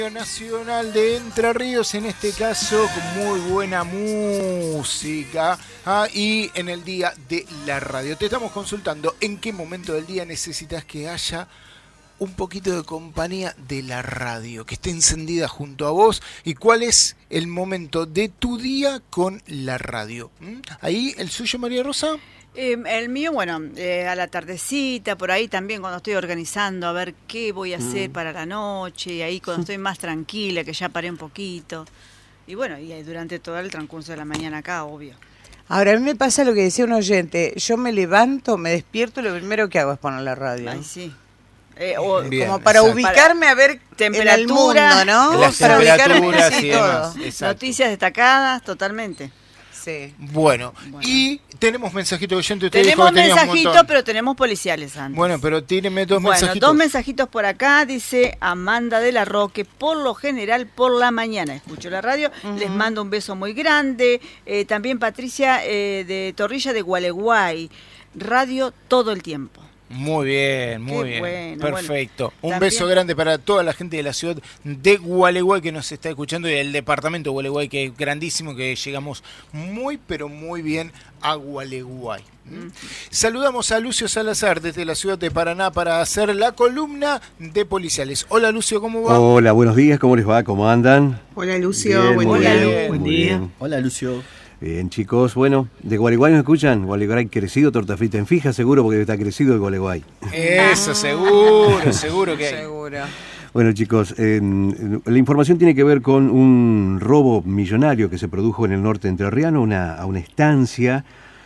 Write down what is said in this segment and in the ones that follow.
Nacional de Entre Ríos, en este caso con muy buena música y en el día de la radio. Te estamos consultando en qué momento del día necesitas que haya un poquito de compañía de la radio, que esté encendida junto a vos, y cuál es el momento de tu día con la radio. Ahí, el suyo, María Rosa. El mío, bueno, a la tardecita, por ahí también cuando estoy organizando a ver qué voy a hacer para la noche, y ahí cuando estoy más tranquila, que ya paré un poquito, y bueno, y durante todo el transcurso de la mañana acá, obvio. Ahora, a mí me pasa lo que decía un oyente, yo me levanto, me despierto, lo primero que hago es poner la radio. Ay, sí. Bien, como para exacto. ubicarme a ver temperatura, el mundo, ¿no? Las Para temperaturas ubicarme y todo. demás. Noticias destacadas, totalmente. Sí. Bueno, y tenemos mensajitos oyentes. Usted dijo Tenemos que tenía un mensajitos, montón. pero tenemos policiales antes. Bueno, pero tíreme dos mensajitos. Dos mensajitos por acá, dice Amanda de la Roque, por lo general por la mañana escucho la radio, les mando un beso muy grande. También Patricia de Torrilla de Gualeguay, radio todo el tiempo. Muy bien, muy Qué bien. bueno, Perfecto. bueno. Un beso grande para toda la gente de la ciudad de Gualeguay que nos está escuchando, y el departamento de Gualeguay, que es grandísimo, que llegamos muy, pero muy bien a Gualeguay. Saludamos a Lucio Salazar desde la ciudad de Paraná para hacer la columna de policiales. Hola, Lucio, ¿cómo va? Hola, buenos días, ¿cómo les va? ¿Cómo andan? Hola, Lucio, Bien, buen muy día. bien, Buen muy día. bien. Hola, Lucio. Bien, chicos, bueno, ¿de Gualeguay nos escuchan? Gualeguay crecido, torta frita en fija, seguro, porque está crecido el Gualeguay. Eso, seguro que hay. Seguro. Bueno, chicos, la información tiene que ver con un robo millonario que se produjo en el norte entrerriano, a una estancia.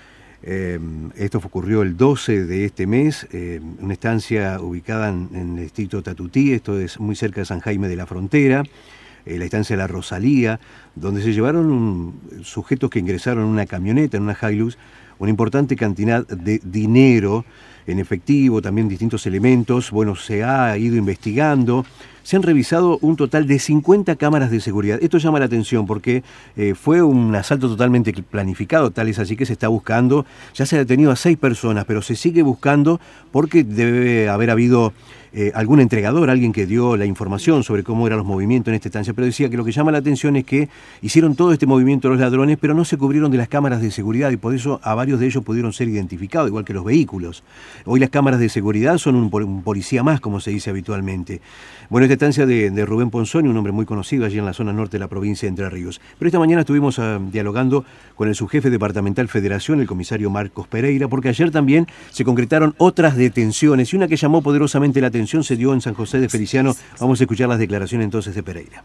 Esto ocurrió el 12 de este mes, una estancia ubicada en el distrito Tatutí, esto es muy cerca de San Jaime de la Frontera. La estancia de la Rosalía, donde se llevaron sujetos que ingresaron en una camioneta, en una Hilux, una importante cantidad de dinero en efectivo, también distintos elementos. Bueno, se ha ido investigando, se han revisado un total de 50 cámaras de seguridad. Esto llama la atención porque fue un asalto totalmente planificado, tal es así que se está buscando. Ya se ha detenido a 6 personas, pero se sigue buscando porque debe haber habido algún entregador, alguien que dio la información sobre cómo eran los movimientos en esta estancia. Pero decía que lo que llama la atención es que hicieron todo este movimiento los ladrones, pero no se cubrieron de las cámaras de seguridad, y por eso a varios de ellos pudieron ser identificados, igual que los vehículos. Hoy las cámaras de seguridad son un policía más, como se dice habitualmente. Bueno, esta estancia de Rubén Ponzoni, un hombre muy conocido allí en la zona norte de la provincia de Entre Ríos. Pero esta mañana estuvimos dialogando con el subjefe departamental Federación, el comisario Marcos Pereira, porque ayer también se concretaron otras detenciones, y una que llamó poderosamente la atención se dio en San José de Feliciano. Vamos a escuchar las declaraciones entonces de Pereira.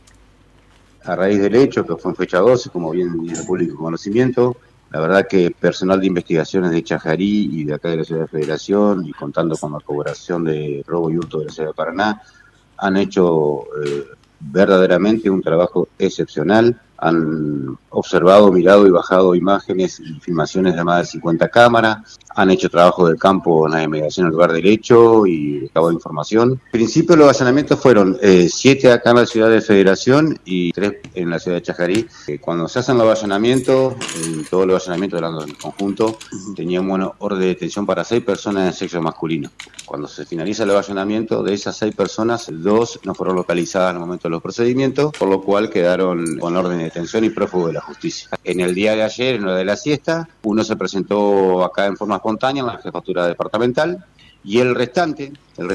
A raíz del hecho, que fue en fecha 12, como bien es de público conocimiento, la verdad que personal de investigaciones de Chajarí y de acá de la ciudad de Federación, y contando con la colaboración de robo y hurto de la ciudad de Paraná, han hecho verdaderamente un trabajo excepcional. Han observado, mirado y bajado imágenes y filmaciones de más de 50 cámaras, han hecho trabajo de campo en la investigación del lugar del hecho y recabado información. En principio los allanamientos fueron 7 acá en la ciudad de Federación y 3 en la ciudad de Chajarí. Cuando se hacen los allanamientos, todos los allanamientos hablando en conjunto, teníamos una orden de detención para 6 personas de sexo masculino. Cuando se finaliza el allanamiento, de esas 6 personas, 2 no fueron localizadas en el momento de los procedimientos, por lo cual quedaron con orden de detención y prófugo de la justicia. En el día de ayer, en lo de la siesta, uno se presentó acá en forma espontánea en la jefatura departamental, y el restante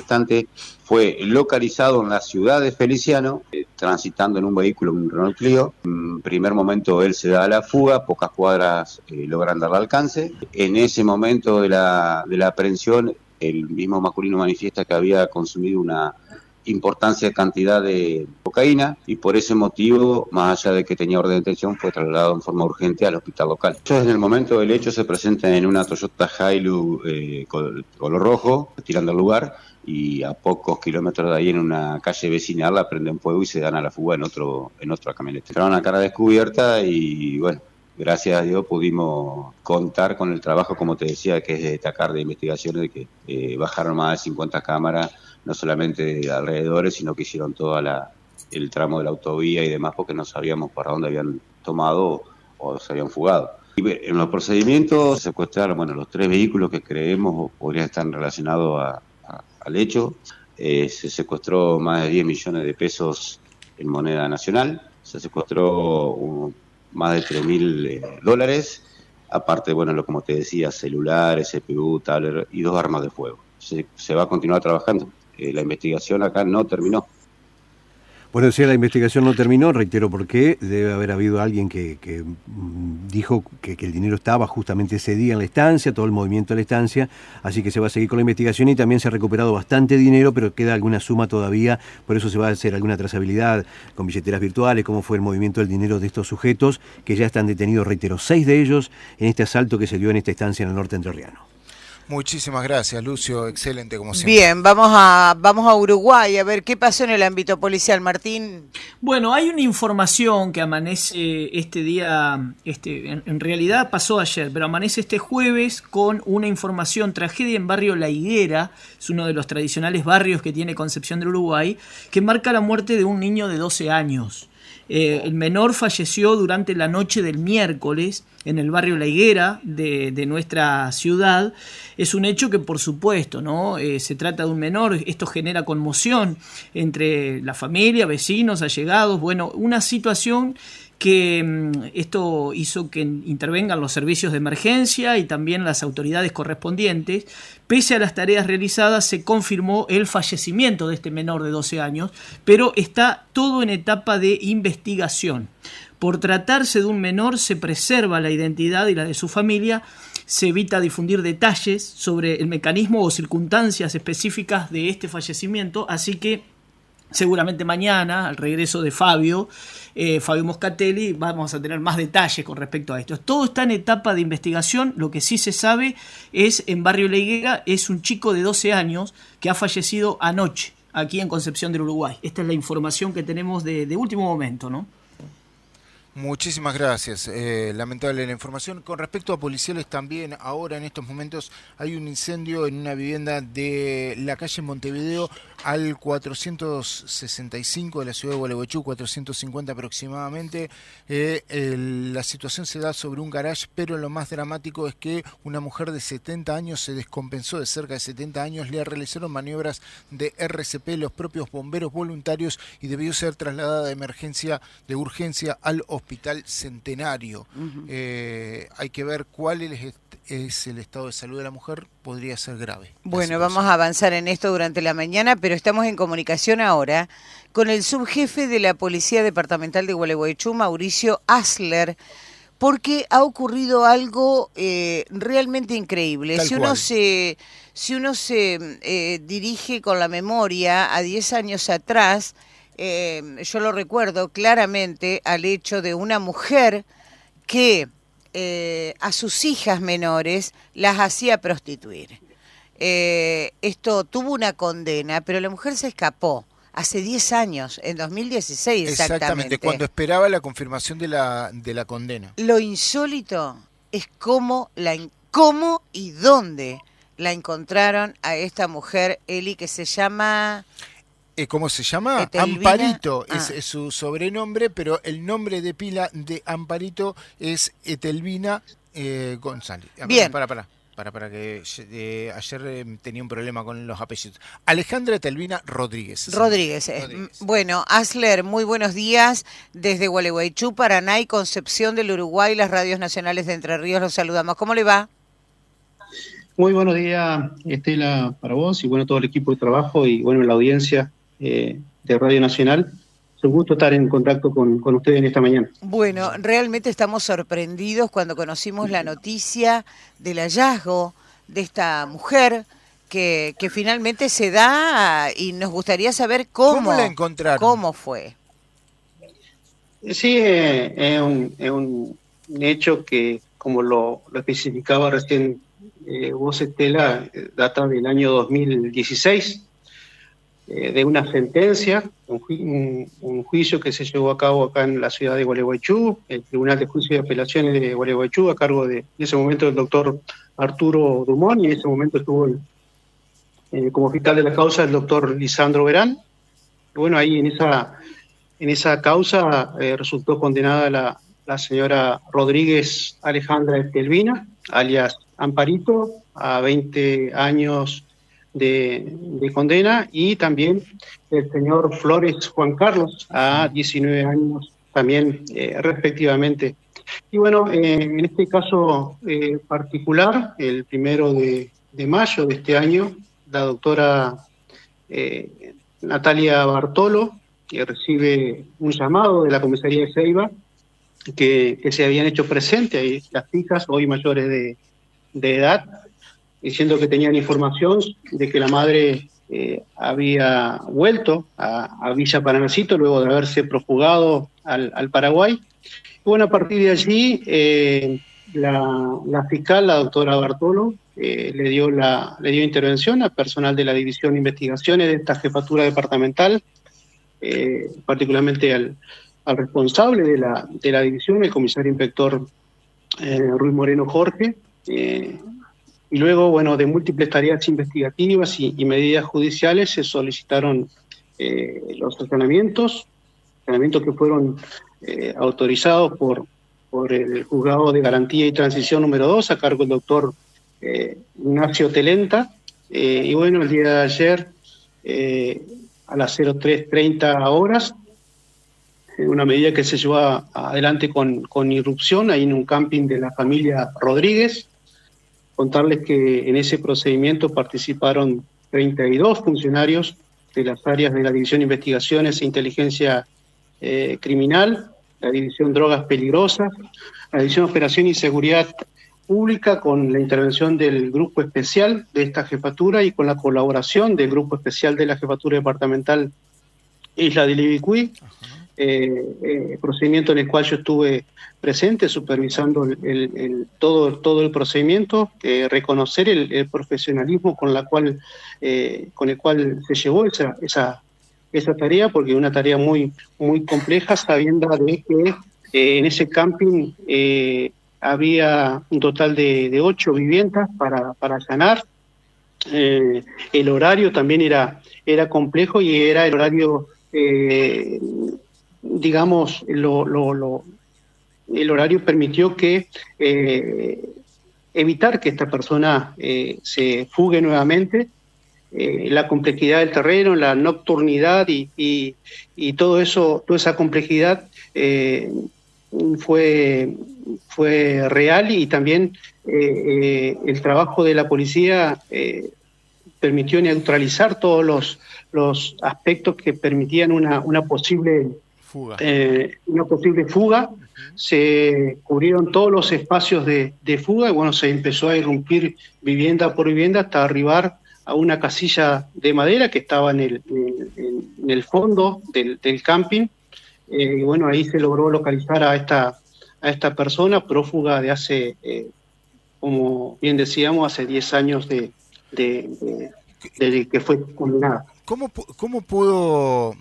fue localizado en la ciudad de Feliciano, transitando en un vehículo, un Renault Clio. En primer momento él se da a la fuga, pocas cuadras logran darle alcance. En ese momento de la aprehensión, el mismo masculino manifiesta que había consumido una importancia cantidad de cocaína, y por ese motivo, más allá de que tenía orden de detención, fue trasladado en forma urgente al hospital local. Ellos en el momento del hecho se presentan en una Toyota Hilux color rojo, tirando al lugar, y a pocos kilómetros de ahí, en una calle vecinal, la prenden fuego y se dan a la fuga en otra camioneta. Entraron a cara descubierta y bueno, gracias a Dios pudimos contar con el trabajo, como te decía, que es de destacar de investigaciones, de que bajaron más de 50 cámaras, no solamente de alrededores, sino que hicieron todo el tramo de la autovía y demás, porque no sabíamos para dónde habían tomado o se habían fugado. Y en los procedimientos se secuestraron, los 3 vehículos que creemos podrían estar relacionados al hecho. Se secuestró más de 10 millones de pesos en moneda nacional. Se secuestró más de $3.000. Aparte, bueno, como te decía, celulares, CPU, tablet y 2 armas de fuego. Se va a continuar trabajando. La investigación acá no terminó. Bueno, si la investigación no terminó, reitero por qué, debe haber habido alguien que dijo que el dinero estaba justamente ese día en la estancia, todo el movimiento de la estancia, así que se va a seguir con la investigación y también se ha recuperado bastante dinero, pero queda alguna suma todavía, por eso se va a hacer alguna trazabilidad con billeteras virtuales, cómo fue el movimiento del dinero de estos sujetos, que ya están detenidos, reitero, 6 de ellos en este asalto que se dio en esta estancia en el norte entrerriano. Muchísimas gracias, Lucio, excelente como siempre. Bien, vamos a Uruguay a ver qué pasó en el ámbito policial, Martín. Bueno, hay una información que amanece este día, en realidad pasó ayer, pero amanece este jueves con una información, tragedia en barrio La Higuera, es uno de los tradicionales barrios que tiene Concepción del Uruguay, que marca la muerte de un niño de 12 años. El menor falleció durante la noche del miércoles en el barrio La Higuera de nuestra ciudad. Es un hecho que, por supuesto, ¿no? Se trata de un menor. Esto genera conmoción entre la familia, vecinos, allegados. Bueno, una situación que esto hizo que intervengan los servicios de emergencia y también las autoridades correspondientes. Pese a las tareas realizadas, se confirmó el fallecimiento de este menor de 12 años, pero está todo en etapa de investigación. Por tratarse de un menor, se preserva la identidad y la de su familia, se evita difundir detalles sobre el mecanismo o circunstancias específicas de este fallecimiento, así que seguramente mañana, al regreso de Fabio Moscatelli, vamos a tener más detalles con respecto a esto. Todo está en etapa de investigación. Lo que sí se sabe es, en Barrio La Higuera, es un chico de 12 años que ha fallecido anoche, aquí en Concepción del Uruguay. Esta es la información que tenemos de último momento, ¿no? Muchísimas gracias. Lamentable la información. Con respecto a policiales también, ahora en estos momentos hay un incendio en una vivienda de la calle Montevideo al 465 de la ciudad de Gualeguaychú, 450 aproximadamente. La situación se da sobre un garage, pero lo más dramático es que una mujer de 70 años se descompensó, de cerca de 70 años, le realizaron maniobras de RCP los propios bomberos voluntarios y debió ser trasladada de urgencia al Hospital Centenario. Hay que ver cuál es el estado de salud de la mujer, podría ser grave. Bueno, vamos a avanzar en esto durante la mañana, pero estamos en comunicación ahora con el subjefe de la Policía Departamental de Gualeguaychú, Mauricio Asler, porque ha ocurrido algo realmente increíble. Si uno se dirige con la memoria a 10 años atrás, yo lo recuerdo claramente al hecho de una mujer que a sus hijas menores las hacía prostituir. Esto tuvo una condena, pero la mujer se escapó hace 10 años, en 2016 exactamente. Cuando esperaba la confirmación de la condena. Lo insólito es cómo y dónde la encontraron a esta mujer, Eli, que se llama... ¿Cómo se llama? Etelvina. Amparito es su sobrenombre, pero el nombre de pila de Amparito es Etelvina González. Bien. Para que ayer tenía un problema con los apellidos. Alejandra Etelvina Rodríguez. Rodríguez. Bueno, Asler, muy buenos días. Desde Gualeguaychú, Paraná y Concepción del Uruguay, las radios nacionales de Entre Ríos, los saludamos. ¿Cómo le va? Muy buenos días, Estela, para vos y bueno, todo el equipo de trabajo y bueno, la audiencia de Radio Nacional. Es un gusto estar en contacto con ustedes en esta mañana. Bueno, realmente estamos sorprendidos cuando conocimos la noticia del hallazgo de esta mujer que finalmente se da y nos gustaría saber cómo la encontraron. ¿Cómo fue? Sí, es un hecho que, como lo especificaba recién vos, Estela, data del año 2016, de una sentencia, un juicio que se llevó a cabo acá en la ciudad de Gualeguaychú, el Tribunal de Juicio y Apelaciones de Gualeguaychú, a cargo de, en ese momento, del doctor Arturo Dumont, y en ese momento estuvo como fiscal de la causa el doctor Lisandro Verán. Y bueno, ahí en esa causa resultó condenada la señora Rodríguez Alejandra Etelvina, alias Amparito, a 20 años de condena, y también el señor Flores Juan Carlos a 19 años también respectivamente. Y bueno, en este caso particular, el 1 de mayo de este año, la doctora Natalia Bartolo recibe un llamado de la comisaría de Ceiba que se habían hecho presentes ahí las hijas, hoy mayores de edad, diciendo que tenían información de que la madre había vuelto a Villa Paranacito luego de haberse profugado al Paraguay. Y bueno, a partir de allí, la fiscal, la doctora Bartolo, le dio intervención al personal de la División de Investigaciones de esta jefatura departamental, particularmente al responsable de la división, el comisario inspector Ruiz Moreno Jorge, y luego, bueno, de múltiples tareas investigativas y medidas judiciales se solicitaron los allanamientos que fueron autorizados por el Juzgado de Garantía y Transición número 2, a cargo del doctor Ignacio Telenta, y bueno, el día de ayer, a las 03:30 horas, una medida que se llevó adelante con irrupción ahí en un camping de la familia Rodríguez. Contarles que en ese procedimiento participaron 32 funcionarios de las áreas de la División de Investigaciones e Inteligencia Criminal, la División Drogas Peligrosas, la División de Operación y Seguridad Pública, con la intervención del Grupo Especial de esta jefatura y con la colaboración del Grupo Especial de la Jefatura Departamental Isla del Ibicuí, procedimiento en el cual yo estuve presente supervisando todo el procedimiento, reconocer el profesionalismo con el cual se llevó esa tarea, porque es una tarea muy, muy compleja, sabiendo de que en ese camping había un total de 8 viviendas para allanar. El horario también era complejo y era el horario, digamos, el horario permitió que evitar que esta persona se fugue nuevamente. La complejidad del terreno, la nocturnidad y todo eso, toda esa complejidad fue real, y también el trabajo de la policía permitió neutralizar todos los aspectos que permitían una posible fuga. Se cubrieron todos los espacios de fuga y bueno, se empezó a irrumpir vivienda por vivienda hasta arribar a una casilla de madera que estaba en el fondo del camping. Y bueno, ahí se logró localizar a esta persona prófuga de hace, como bien decíamos, hace 10 años de que fue condenada. ¿Cómo pudo...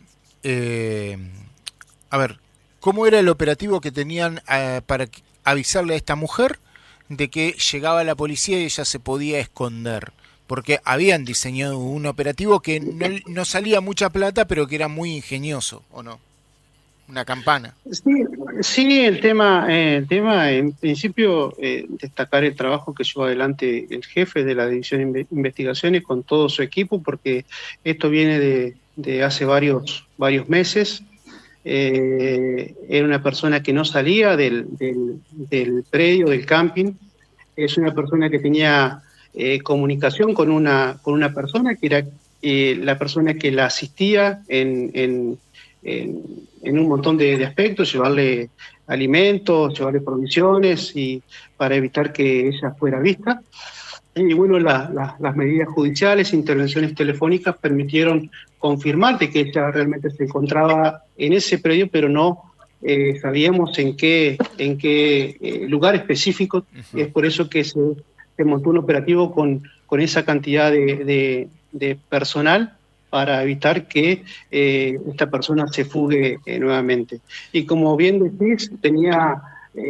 ¿cómo era el operativo que tenían para avisarle a esta mujer de que llegaba la policía y ella se podía esconder? Porque habían diseñado un operativo que no salía mucha plata, pero que era muy ingenioso, ¿o no? Una campana. Sí, el tema en principio, destacar el trabajo que llevó adelante el jefe de la División de Investigaciones con todo su equipo, porque esto viene de hace varios meses. Era una persona que no salía del predio, del camping. Es una persona que tenía comunicación con una persona que era la persona que la asistía en un montón de aspectos, llevarle alimentos, llevarle provisiones, y para evitar que ella fuera vista. Y bueno, las medidas judiciales, intervenciones telefónicas permitieron confirmar de que ella realmente se encontraba en ese predio, pero no sabíamos en qué lugar específico. Uh-huh. Es por eso que se montó un operativo con esa cantidad de personal para evitar que esta persona se fugue nuevamente. Y como bien decís, tenía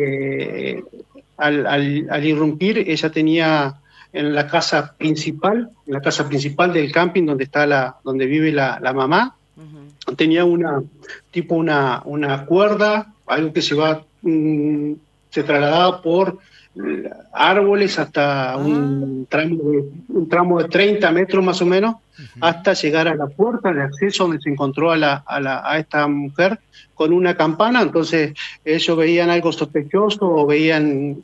al irrumpir, ella tenía en la casa principal del camping donde vive la mamá, uh-huh. Tenía una cuerda, algo que se va se trasladaba por árboles hasta un tramo de 30 metros más o menos, hasta llegar a la puerta de acceso donde se encontró a esta mujer con una campana. Entonces ellos veían algo sospechoso o veían